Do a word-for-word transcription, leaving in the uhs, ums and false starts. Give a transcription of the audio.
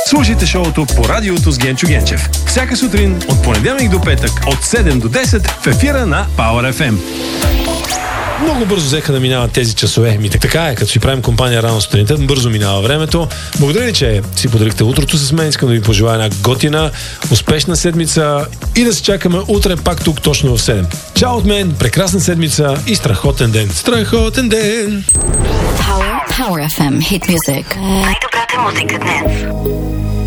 Слушайте шоуто по радиото с Генчо Генчев. Всяка сутрин от понеделник до петък от седем до десет в ефира на Power еф ем. Много бързо взеха да минават тези часове. Ми така е, като си правим компания рано сутринта, бързо минава времето. Благодаря ви, че си подарихте утрото с мен. Искам да ви пожелая една готина, успешна седмица и да се чакаме утре пак тук точно в седем. Чао от мен, прекрасна седмица и страхотен ден. Страхотен ден! Power, Power еф ем Hit Music. Най-добрата музика днес.